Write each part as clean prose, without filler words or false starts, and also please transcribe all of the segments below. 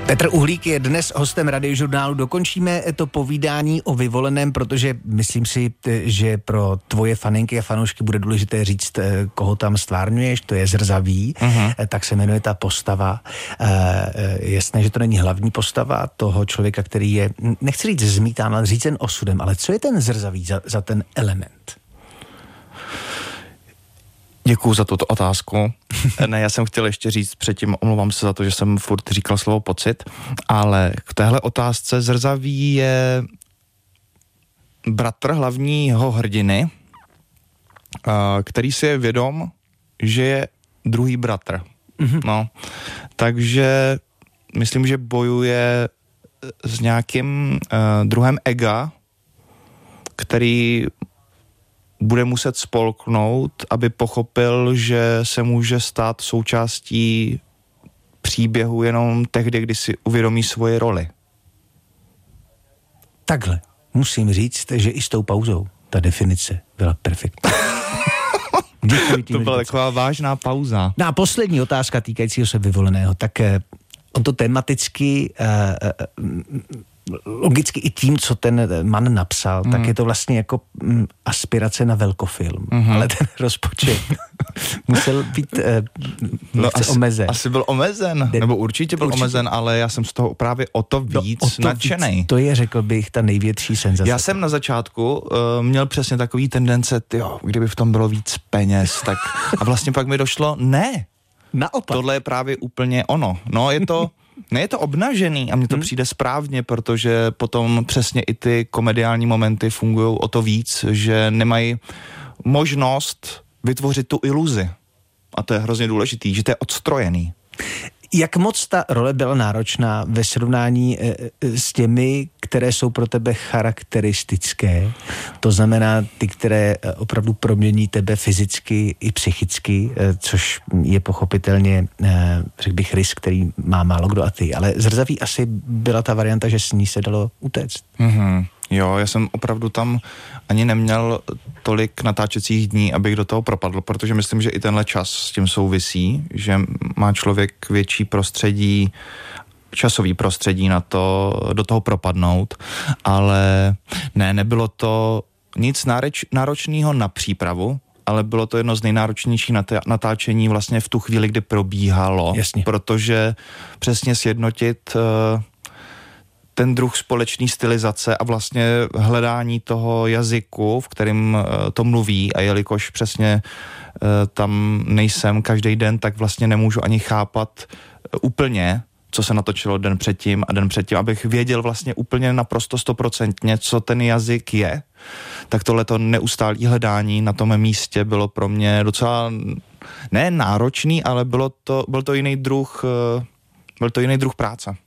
Petr Uhlík je dnes hostem Radiožurnálu. Dokončíme to povídání o Vyvoleném, protože myslím si, že pro tvoje faninky a fanoušky bude důležité říct, koho tam stvárňuješ, to je Zrzavý, tak se jmenuje ta postava. Jasné, že to není hlavní postava toho člověka, který je, nechci říct zmítán, ale říct jen osudem, ale co je ten Zrzavý za ten element? Děkuju za tuto otázku. Ne, já jsem chtěl ještě říct předtím, omlouvám se za to, že jsem furt říkal slovo pocit, ale k téhle otázce Zrzavý je bratr hlavního hrdiny, který si je vědom, že je druhý bratr. No, takže myslím, že bojuje s nějakým druhem ega, který bude muset spolknout, aby pochopil, že se může stát součástí příběhu jenom tehdy, kdy si uvědomí svoje roli. Takhle. Musím říct, že i s tou pauzou ta definice byla perfektní. Děkuji. To byla taková vážná pauza. No a poslední otázka týkajícího se Vyvoleného, tak on to tematicky logicky i tím, co ten man napsal, tak je to vlastně jako aspirace na velkofilm. Ale ten rozpočet musel být omezen. Asi byl omezen, nebo určitě byl omezen, ale já jsem z toho právě o to víc nadšenej. To je, řekl bych, ta největší senzace. Já jsem na začátku měl přesně takový tendence, kdyby v tom bylo víc peněz, tak a vlastně pak mi došlo, ne. Naopak. Tohle je právě úplně ono. No, je to obnažený a mně to přijde správně, protože potom přesně i ty komediální momenty fungují o to víc, že nemají možnost vytvořit tu iluzi. A to je hrozně důležitý, že to je odstrojený. Jak moc ta role byla náročná ve srovnání s těmi, které jsou pro tebe charakteristické? To znamená ty, které opravdu promění tebe fyzicky i psychicky, což je pochopitelně, řekl bych, risk, který má málo kdo a ty. Ale Zrzavý asi byla ta varianta, že s ní se dalo utéct. Jo, já jsem opravdu tam ani neměl tolik natáčecích dní, abych do toho propadl, protože myslím, že i tenhle čas s tím souvisí, že má člověk větší prostředí, časový prostředí na to, do toho propadnout, ale ne, nebylo to nic náročného na přípravu, ale bylo to jedno z nejnáročnějších natáčení vlastně v tu chvíli, kdy probíhalo. Jasně. Protože přesně sjednotit ten druh společný stylizace a vlastně hledání toho jazyku, v kterém to mluví, a jelikož přesně tam nejsem každý den, tak vlastně nemůžu ani chápat úplně, co se natočilo den předtím, abych věděl vlastně úplně naprosto 100%, co ten jazyk je. Tak tohleto neustálé hledání na tom místě bylo pro mě docela ne náročný, ale byl to jiný druh práce.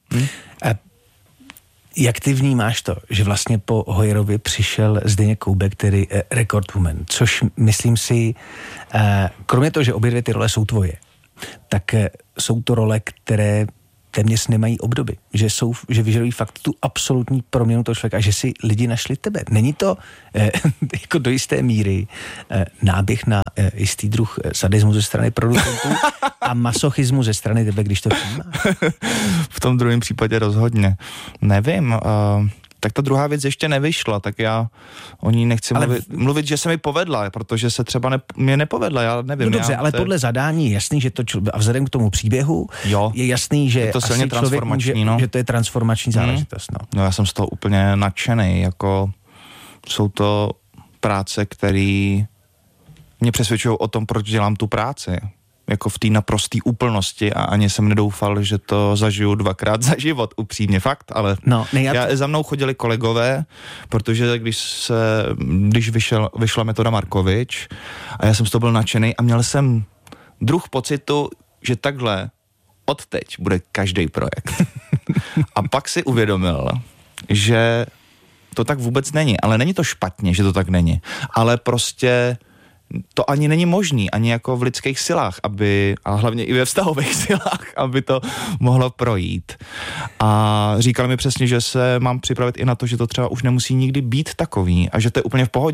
Jak ty vnímáš to, že vlastně po Hoyerovi přišel Zdeněk Koubek, který Recordwoman, což myslím si, kromě toho, že obě dvě ty role jsou tvoje, tak jsou to role, které téměř nemají obdoby, že vyžadují fakt tu absolutní proměnu toho člověka a že si lidi našli tebe. Není to jako do jisté míry náběh na jistý druh sadismu ze strany producentů a masochismu ze strany tebe, když to přijímáš? V tom druhém případě rozhodně. Nevím, tak ta druhá věc ještě nevyšla, tak já o ní nechci mluvit, že se mi povedla, protože se třeba mě nepovedla, já nevím. No dobře, ale podle zadání je jasný, že to a vzhledem k tomu příběhu je jasný, že je to silně transformační, že to je transformační záležitost. No já jsem z toho úplně nadšenej, jako jsou to práce, které mě přesvědčují o tom, proč dělám tu práci. Jako v té naprosté úplnosti a ani jsem nedoufal, že to zažiju 2krát za život, upřímně fakt, ale za mnou chodili kolegové, protože když vyšla Metoda Markovič a já jsem z toho byl nadšený a měl jsem druh pocitu, že takhle odteď bude každý projekt. A pak si uvědomil, že to tak vůbec není, ale není to špatně, že to tak není, ale prostě to ani není možný, ani jako v lidských silách, a hlavně i ve vztahových silách, aby to mohlo projít. A říkali mi přesně, že se mám připravit i na to, že to třeba už nemusí nikdy být takový a že to je úplně v pohodě.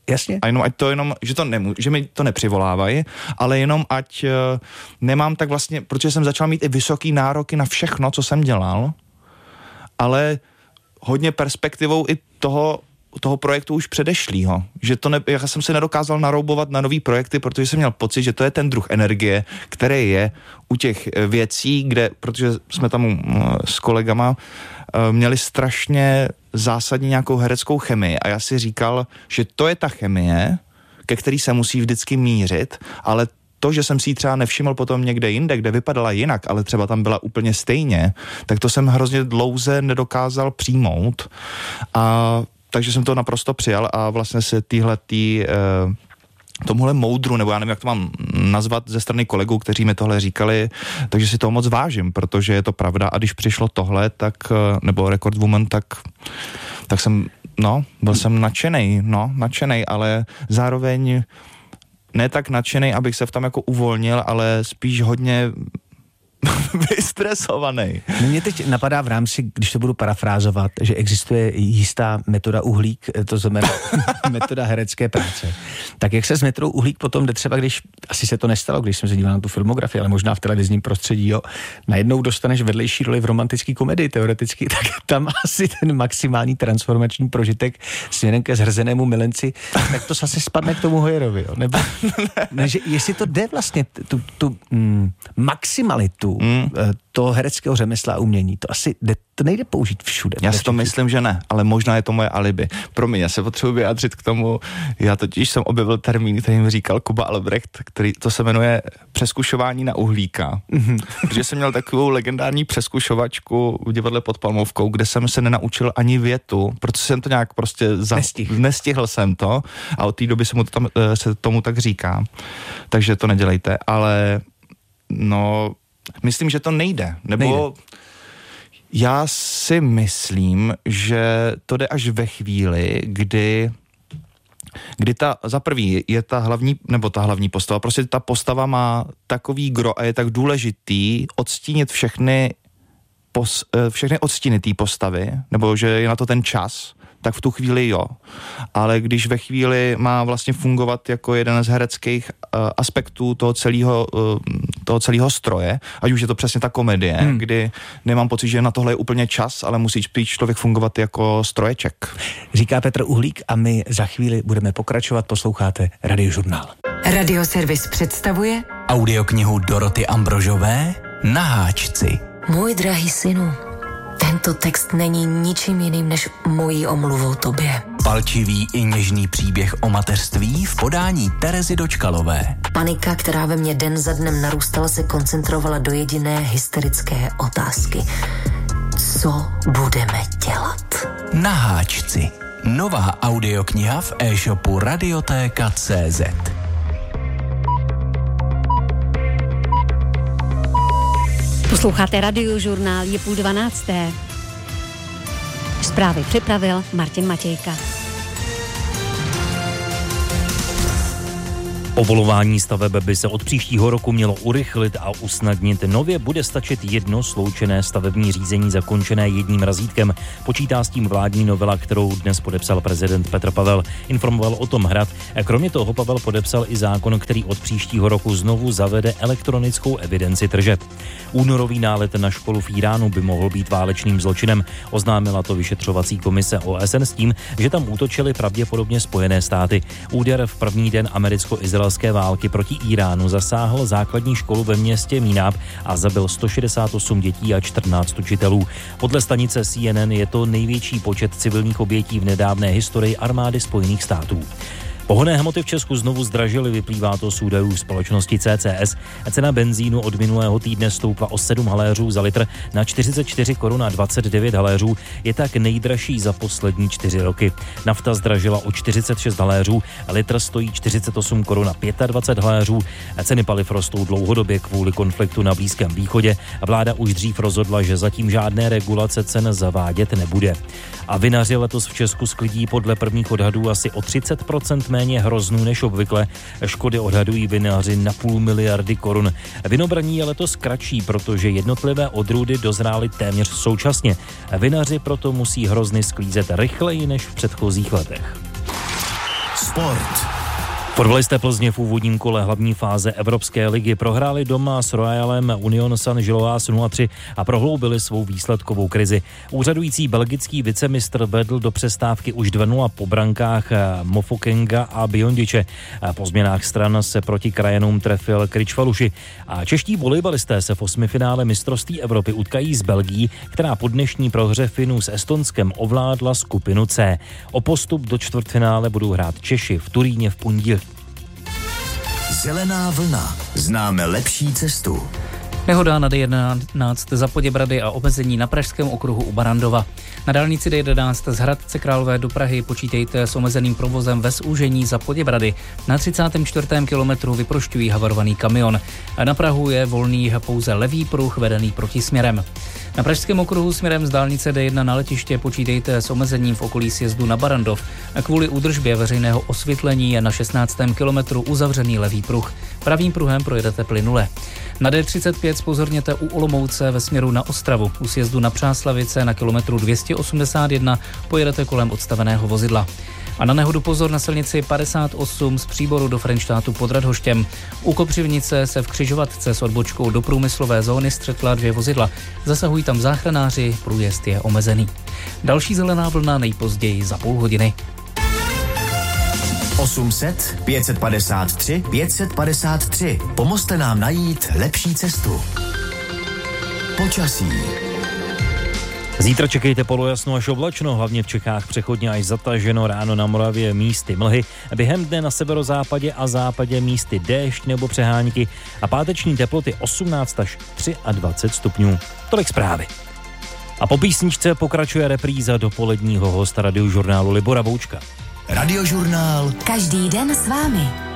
Jasně. A jenom ať to že mi to nepřivolávají, ale jenom ať nemám tak vlastně, protože jsem začal mít i vysoký nároky na všechno, co jsem dělal, ale hodně perspektivou i toho projektu už předešlýho. Že já jsem se nedokázal naroubovat na nový projekty, protože jsem měl pocit, že to je ten druh energie, který je u těch věcí, protože jsme tam s kolegama měli strašně zásadní nějakou hereckou chemii a já si říkal, že to je ta chemie, ke který se musí vždycky mířit, ale to, že jsem si ji třeba nevšiml potom někde jinde, kde vypadala jinak, ale třeba tam byla úplně stejně, tak to jsem hrozně dlouze nedokázal přijmout. Takže jsem to naprosto přijal a vlastně se tomuhle moudru, nebo já nevím, jak to mám nazvat, ze strany kolegů, kteří mi tohle říkali, takže si toho moc vážím, protože je to pravda a když přišlo tohle, nebo Record Woman, tak jsem, byl jsem nadšenej, ale zároveň ne tak nadšenej, abych se v tom jako uvolnil, ale spíš hodně vystresovaný. Mě teď napadá v rámci, když to budu parafrázovat, že existuje jistá metoda Uhlík, to znamená metoda herecké práce. Tak jak se s metodou Uhlík potom jde třeba, když, asi se to nestalo, když jsem se díval na tu filmografii, ale možná v televizním prostředí, najednou dostaneš vedlejší roli v romantické komedii teoreticky, tak tam asi ten maximální transformační prožitek směrem ke zhrzenému milenci, tak to zase spadne k tomu Hoyerovi, jo? Nebo ne, že jestli to jde vlastně tu maximalitu toho hereckého řemesla a umění. To asi to nejde použít všude. Já si to myslím, že ne, ale možná je to moje alibi. Promiň, já se potřebuji vyjádřit k tomu. Já totiž jsem objevil termín, který mi říkal Kuba Albrecht, který to se jmenuje přeskušování na uhlíka. Protože jsem měl takovou legendární přeskušovačku v divadle pod Palmovkou, kde jsem se nenaučil ani větu, protože jsem to nějak prostě nestihl jsem to a od té doby se tomu tak říká. Takže to nedělejte, ale myslím, že to nejde. Nebo já si myslím, že to jde až ve chvíli, kdy za prvý je ta hlavní postava, prostě ta postava má takový gro a je tak důležitý odstínit všechny odstíny té postavy, nebo že je na to ten čas, tak v tu chvíli jo. Ale když ve chvíli má vlastně fungovat jako jeden z hereckých aspektů toho celého stroje, ať už je to přesně ta komedie, kdy nemám pocit, že na tohle je úplně čas, ale musí spíš člověk fungovat jako stroječek. Říká Petr Uhlík a my za chvíli budeme pokračovat. Posloucháte Radiožurnál. Radioservis představuje audioknihu Doroty Ambrožové Na háčci. Můj drahý synu, tento text není ničím jiným než mojí omluvou tobě. Palčivý i něžný příběh o mateřství v podání Terezy Dočkalové. Panika, která ve mně den za dnem narůstala, se koncentrovala do jediné hysterické otázky. Co budeme dělat? Na háčci. Nová audiokniha v e-shopu Radiotéka.cz. Posloucháte Radiožurnál, je 11:30. Zprávy připravil Martin Matějka. Povolování staveb by se od příštího roku mělo urychlit a usnadnit. Nově bude stačit jedno sloučené stavební řízení zakončené jedním razítkem. Počítá s tím vládní novela, kterou dnes podepsal prezident Petr Pavel. Informoval o tom Hrad. Kromě toho Pavel podepsal i zákon, který od příštího roku znovu zavede elektronickou evidenci tržeb. Únorový nálet na školu v Iránu by mohl být válečným zločinem. Oznámila to vyšetřovací komise OSN s tím, že tam útočily pravděpodobně Spojené státy. Úder v první den americko-izraelské války proti Iránu zasáhl základní školu ve městě Mínab a zabil 168 dětí a 14 učitelů. Podle stanice CNN je to největší počet civilních obětí v nedávné historii armády Spojených států. Pohonné hmoty v Česku znovu zdražily, vyplývá to z údajů společnosti CCS. Cena benzínu od minulého týdne stoupla o 7 haléřů za litr na 44 korun a 29 haléřů, je tak nejdražší za poslední 4 roky. Nafta zdražila o 46 haléřů, litr stojí 48 korun a 25 haléřů. Ceny paliv rostou dlouhodobě kvůli konfliktu na Blízkém východě. Vláda už dřív rozhodla, že zatím žádné regulace cen zavádět nebude. A vinaři letos v Česku sklidí podle prvních odhadů asi o 30% méně hroznů než obvykle. Škody odhadují vinaři na 500 miliardy korun. Vinobraní je letos kratší, protože jednotlivé odrůdy dozrály téměř současně. Vinaři proto musí hrozny sklízet rychleji než v předchozích letech. Sport. Fotbalisté Plzně v úvodním kole hlavní fáze Evropské ligy prohráli doma s Royalem Union Saint-Gilloise 0-3 a prohloubili svou výsledkovou krizi. Úřadující belgický vicemistr vedl do přestávky už 2-0 po brankách Mofokenga a Biondiče. Po změnách stran se proti krajanům trefil Kričfaluši. A čeští volejbalisté se v osmifinále mistrovství Evropy utkají s Belgií, která po dnešní prohře Finů s Estonskem ovládla skupinu C. O postup do čtvrtfinále budou hrát Češi v Turíně v pondělí. Zelená vlna. Známe lepší cestu. Nehoda na D11 za Poděbrady a omezení na pražském okruhu u Barandova. Na dálnici D11 z Hradce Králové do Prahy počítejte s omezeným provozem ve zúžení za Poděbrady. Na 34. kilometru vyprošťují havarovaný kamion. Na Prahu je volný pouze levý pruh vedený protisměrem. Na pražském okruhu směrem z dálnice D1 na letiště počítejte s omezením v okolí sjezdu na Barandov. Kvůli údržbě veřejného osvětlení je na 16. kilometru uzavřený levý pruh. Pravým pruhem projedete plynule. Na D35 zpozorněte u Olomouce ve směru na Ostravu. U sjezdu na Přáslavice na kilometru 281 pojedete kolem odstaveného vozidla. A na nehodu pozor na silnici 58 z Příboru do Frenštátu pod Radhoštěm. U Kopřivnice se v křižovatce s odbočkou do průmyslové zóny střetla 2 vozidla. Zasahují tam záchranáři, průjezd je omezený. Další zelená vlna nejpozději za půl hodiny. 800 553 553. Pomozte nám najít lepší cestu. Počasí. Zítra čekejte polojasno až oblačno, hlavně v Čechách přechodně až zataženo, ráno na Moravě místy mlhy, během dne na severozápadě a západě místy déšť nebo přehánky a páteční teploty 18 až 23 stupňů. Tolik zprávy. A po písničce pokračuje repríza dopoledního hosta radiožurnálu Libora Boučka. Radiožurnál. Každý den s vámi.